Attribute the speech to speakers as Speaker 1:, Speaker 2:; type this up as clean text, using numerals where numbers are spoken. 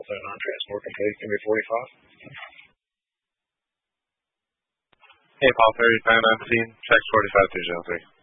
Speaker 1: non-transport complete. Give me 45.
Speaker 2: Hey, Paul, 39, 19, checks 45 203.